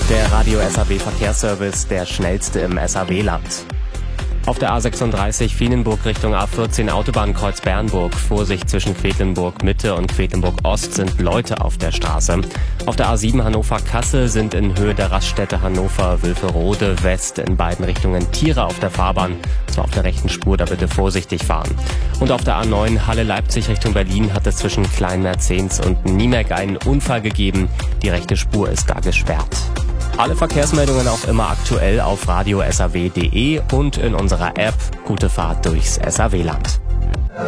Der Radio SAW Verkehrsservice, der schnellste im SAW-Land. Auf der A36 Fienenburg Richtung A14 Autobahnkreuz Bernburg. Vorsicht zwischen Quedlinburg Mitte und Quedlinburg Ost sind Leute auf der Straße. Auf der A7 Hannover-Kassel sind in Höhe der Raststätte Hannover-Wülferode West in beiden Richtungen Tiere auf der Fahrbahn. Zwar auf der rechten Spur, da bitte vorsichtig fahren. Und auf der A9 Halle-Leipzig Richtung Berlin hat es zwischen Kleinmerzens und Niemerk einen Unfall gegeben. Die rechte Spur ist da gesperrt. Alle Verkehrsmeldungen auch immer aktuell auf radiosaw.de und in unserer App. Gute Fahrt durchs SAW-Land.